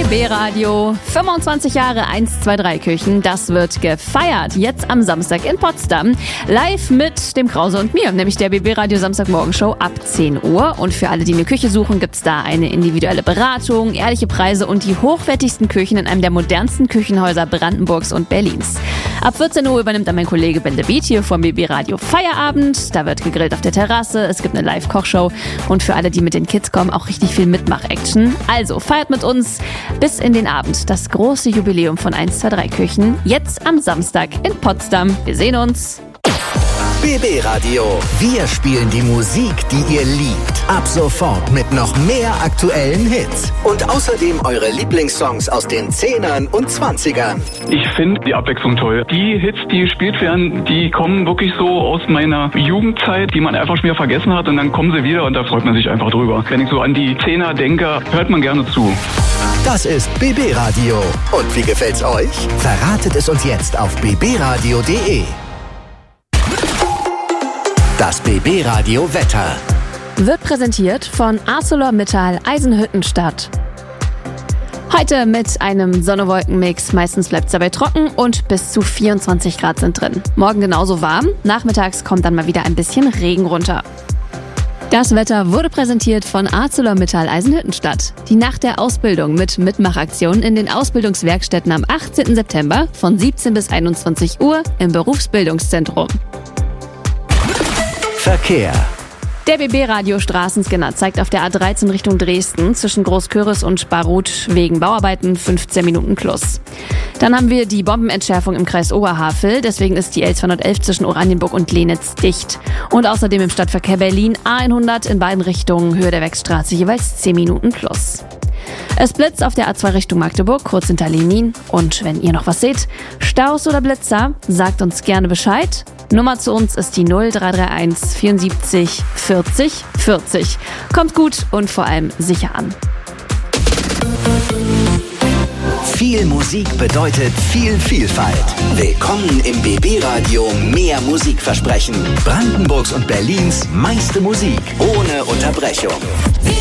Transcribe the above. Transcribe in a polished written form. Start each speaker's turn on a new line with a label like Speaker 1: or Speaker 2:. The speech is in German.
Speaker 1: BB Radio. 25 Jahre 123 Küchen, das wird gefeiert. Jetzt am Samstag in Potsdam. Live mit dem Krause und mir, nämlich der BB Radio Samstagmorgenshow ab 10 Uhr. Und für alle, die eine Küche suchen, gibt's da eine individuelle Beratung, ehrliche Preise und die hochwertigsten Küchen in einem der modernsten Küchenhäuser Brandenburgs und Berlins. Ab 14 Uhr übernimmt dann mein Kollege Ben de Beat hier vom BB Radio Feierabend. Da wird gegrillt auf der Terrasse, es gibt eine Live-Kochshow und für alle, die mit den Kids kommen, auch richtig viel Mitmach-Action. Also feiert mit uns bis in den Abend das große Jubiläum von 123 Küchen. Jetzt am Samstag in Potsdam. Wir sehen uns.
Speaker 2: BB Radio. Wir spielen die Musik, die ihr liebt. Ab sofort mit noch mehr aktuellen Hits. Und außerdem eure Lieblingssongs aus den 10ern und 20ern.
Speaker 3: Ich finde die Abwechslung toll. Die Hits, die gespielt werden, die kommen wirklich so aus meiner Jugendzeit, die man einfach schon wieder vergessen hat. Und dann kommen sie wieder und da freut man sich einfach drüber. Wenn ich so an die 10er denke, hört man gerne zu.
Speaker 2: Das ist BB Radio. Und wie gefällt's euch? Verratet es uns jetzt auf bbradio.de. Das BB Radio Wetter
Speaker 1: Wird präsentiert von ArcelorMittal Eisenhüttenstadt. Heute mit einem Sonne-Wolken-Mix. Meistens bleibt es dabei trocken und bis zu 24 Grad sind drin. Morgen genauso warm. Nachmittags kommt dann mal wieder ein bisschen Regen runter. Das Wetter wurde präsentiert von ArcelorMittal Eisenhüttenstadt. Die Nacht der Ausbildung mit Mitmachaktionen in den Ausbildungswerkstätten am 18. September von 17 bis 21 Uhr im Berufsbildungszentrum.
Speaker 2: Verkehr.
Speaker 1: Der BB-Radio Straßenscanner zeigt auf der A13 Richtung Dresden zwischen Großküritz und Baruth wegen Bauarbeiten 15 Minuten plus. Dann haben wir die Bombenentschärfung im Kreis Oberhavel, deswegen ist die L211 zwischen Oranienburg und Lenitz dicht. Und außerdem im Stadtverkehr Berlin A100 in beiden Richtungen Höhe der Wechstraße jeweils 10 Minuten plus. Es blitzt auf der A2 Richtung Magdeburg, kurz hinter Lenin. Und wenn ihr noch was seht, Staus oder Blitzer, sagt uns gerne Bescheid. Nummer zu uns ist die 0331 74 40 40. Kommt gut und vor allem sicher an.
Speaker 2: Viel Musik bedeutet viel Vielfalt. Willkommen im BB Radio Mehr Musikversprechen. Brandenburgs und Berlins meiste Musik ohne Unterbrechung.